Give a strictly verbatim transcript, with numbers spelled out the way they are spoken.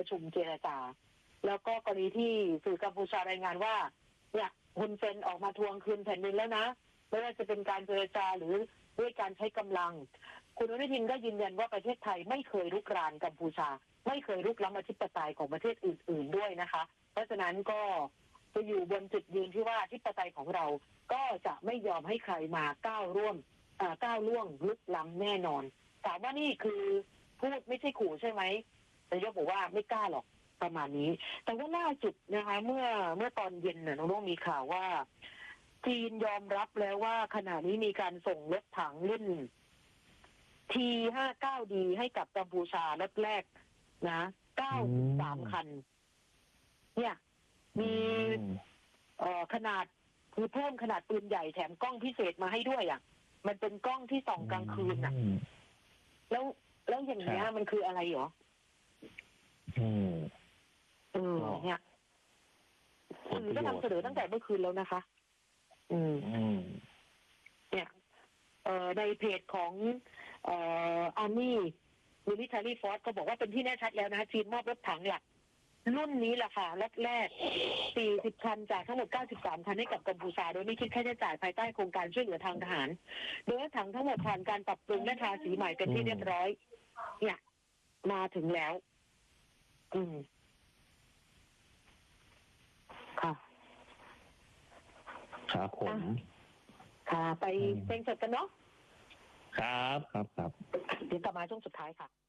ประชุมเจรจาแล้วก็กรณีที่สื่อกัมพูชารายงานว่าเนี่ยฮุนเซนออกมาทวงคืนแผ่นดินแล้วนะไม่ว่าจะเป็นการเจรจาหรือด้วยการใช้กำลังคุณอนุทินก็ยืนยันว่าประเทศไทยไม่เคยรุกรานกัมพูชาไม่เคยรุกล้ำอธิปไตยของประเทศอื่นๆด้วยนะคะเพราะฉะนั้นก็จะอยู่บนจุดยืนที่ว่าอธิปไตยของเราก็จะไม่ยอมให้ใครมาก้าวร่วมก้าวล่วงลุกล้ำแน่นอนถามว่านี่คือพูดไม่ใช่ขู่ใช่ไหมนายกบอกว่าไม่กล้าหรอกประมาณนี้แต่ว่าล่าสุดนะคะเมื่อเมื่อตอนเย็นน่ะน้องๆมีข่าวว่าจีนยอมรับแล้วว่าขณะนี้มีการส่งรถถังรุ่น ที ห้าสิบเก้า ดี ให้กับกัมพูชารถแรกนะเก้าสิบสามคันเนี่ยมีเอ่อขนาดคือเพิ่มขนาดปืนใหญ่แถมกล้องพิเศษมาให้ด้วยอ่ะมันเป็นกล้องที่ส่องกลางคืนอ่ะแล้วแล้วอย่างเงี้ยมันคืออะไรหรออืมเออเนี่ยสื่อก็นำเสนอตั้งแต่เมื่อคืนแล้วนะคะอืมเนี่ยเอ่อในเพจของเอ่ออาร์มี่มิลิเทอรี่ฟอร์สก็บอกว่าเป็นที่แน่ชัดแล้วนะจีนมอบรถถังหลักรุ่นนี้แหละค่ะรถแรกสี่สิบคันจากทั้งหมดเก้าสิบสามคันให้กับกัมพูชาโดยไม่คิดค่าใช้จ่ายภายใต้โครงการช่วยเหลือทางทหารโดยรถถังทั้งหมดผ่านการปรับปรุงและทาสีใหม่เป็นที่เรียบร้อยเนี่ยมาถึงแล้วอืมค่ะครับผมค่ะไปเพลงสดกันเนาะครับครับครับเดี๋ยวกลับมาช่วงสุดท้ายค่ะ